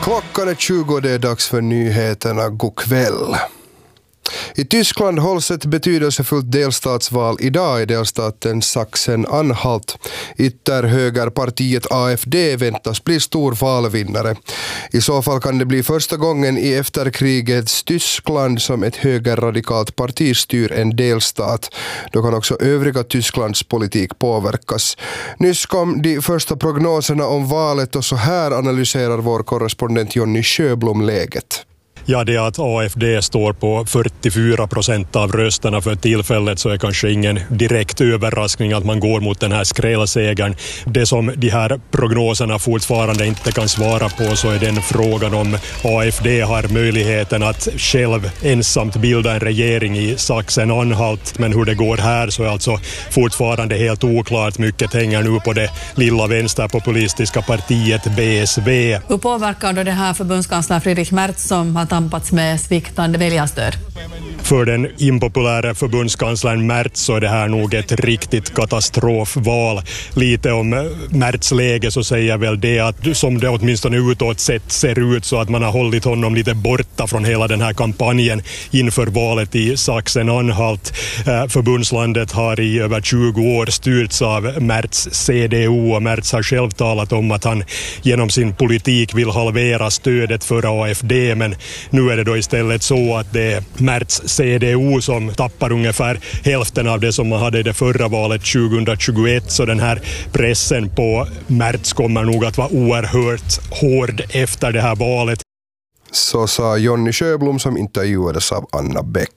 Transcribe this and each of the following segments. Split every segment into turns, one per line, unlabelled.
Klockan är 20 och det är dags för nyheterna. God kväll. I Tyskland hålls ett betydelsefullt delstatsval idag i delstaten Sachsen-Anhalt. Ytterhögerpartiet AfD väntas bli stor valvinnare. I så fall kan det bli första gången i efterkrigets Tyskland som ett högerradikalt parti styr en delstat. Då kan också övriga Tysklands politik påverkas. Nyss kom de första prognoserna om valet och så här analyserar vår korrespondent Jonny Sjöblom läget.
Ja, det att AfD står på 44% av rösterna för tillfället så är kanske ingen direkt överraskning att man går mot den här skrällsegern. Det som de här prognoserna fortfarande inte kan svara på så är den frågan om AfD har möjligheten att själv ensamt bilda en regering i Sachsen-Anhalt. Men hur det går här så är alltså fortfarande helt oklart. Mycket hänger nu på det lilla vänsterpopulistiska partiet BSV.
Hur påverkar då det här förbundskansler Friedrich Merz som har tampats med sviktande väljarstöd?
För den impopulära förbundskanslern Merz så är det här nog ett riktigt katastrofval. Lite om Merz läge så säger väl det att som det åtminstone utåt sett ser ut så att man har hållit honom lite borta från hela den här kampanjen inför valet i Sachsen-Anhalt. Förbundslandet har i över 20 år styrts av Merz CDU och Merz har själv talat om att han genom sin politik vill halvera stödet för AfD, men nu är det då istället så att det är Merz CDU som tappar ungefär hälften av det som man hade i det förra valet 2021, så den här pressen på Merz kommer nog att vara oerhört hård efter det här valet.
Så sa Jonny Sjöblom som intervjuades av Anna Bäck.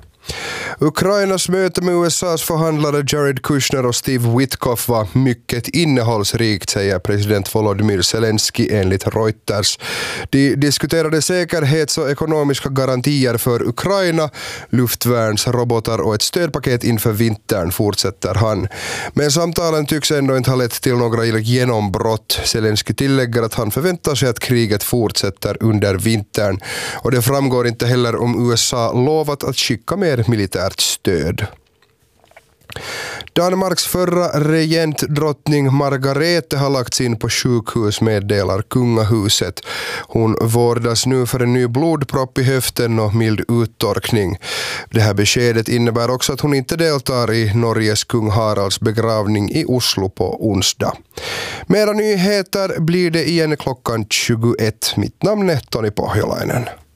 Ukrainas möte med USAs förhandlare Jared Kushner och Steve Witkoff var mycket innehållsrikt, säger president Volodymyr Zelensky enligt Reuters. De diskuterade säkerhets- och ekonomiska garantier för Ukraina, luftvärnsrobotar och ett stödpaket inför vintern, fortsätter han. Men samtalen tycks ändå inte ha lett till några genombrott. Zelensky tillägger att han förväntar sig att kriget fortsätter under vintern, och det framgår inte heller om USA lovat att skicka mer militärt stöd. Danmarks förra regentdrottning Margarete har lagts in på sjukhus, meddelar kungahuset. Hon vårdas nu för en ny blodpropp i höften och mild uttorkning. Det här beskedet innebär också att hon inte deltar i Norges kung Haralds begravning i Oslo på onsdag. Mera nyheter blir det igen klockan 21. Mitt namn är Toni Pohjolainen.